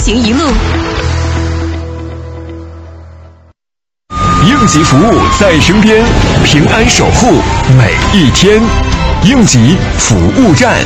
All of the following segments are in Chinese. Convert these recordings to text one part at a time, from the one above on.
行一路。 应急服务在身边，平安守护每一天。应急服务站。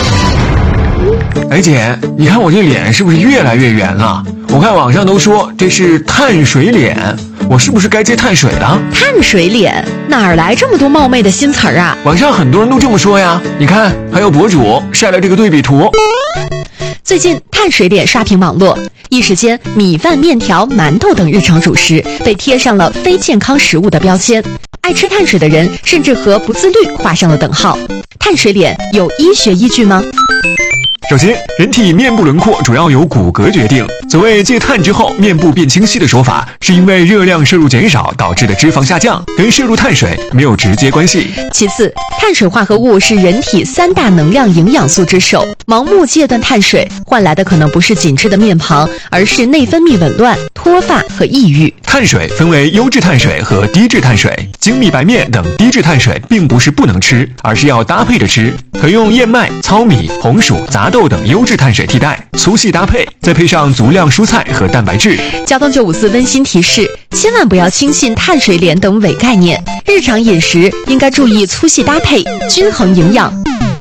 哎姐，你看我这脸是不是越来越圆了？我看网上都说这是碳水脸，我是不是该接碳水了？ 碳水脸哪儿来这么多冒昧的新词儿啊？ 网上很多人都这么说呀。你看，还有博主晒了这个对比图。 最近碳水脸刷屏网络，一时间米饭、面条、馒头等日常主食被贴上了非健康食物的标签，爱吃碳水的人甚至和不自律画上了等号。碳水脸有医学依据吗？ 首先，人体面部轮廓主要由骨骼决定。所谓戒碳之后面部变清晰的说法，是因为热量摄入减少导致的脂肪下降，跟摄入碳水没有直接关系。 其次，碳水化合物是人体3大能量营养素之首，盲目戒断碳水换来的可能不是紧致的面庞，而是内分泌紊乱、脱发和抑郁。 碳水分为优质碳水和低质碳水，精米白面等低质碳水并不是不能吃，而是要搭配着吃，可用燕麦、糙米、红薯、杂豆等优质碳水替代，粗细搭配，再配上足量蔬菜和蛋白质。 交通954温馨提示：千万不要轻信碳水脸等伪概念，日常饮食应该注意粗细搭配，均衡营养。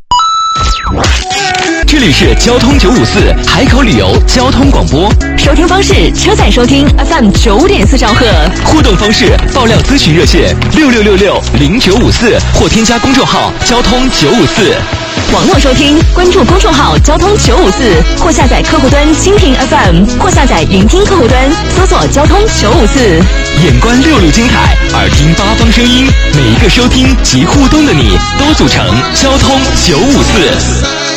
这里是交通954海口旅游交通广播， 收听方式：车载收听 FM 9.4兆赫。 互动方式：爆料咨询热线66660954或添加公众号交通954。 网络收听，关注公众号交通954，或下载客户端蜻蜓 FM， 或下载云听客户端，搜索交通954。 眼观66精彩，耳听八方声音，每一个收听及互动的你，都组成交通954。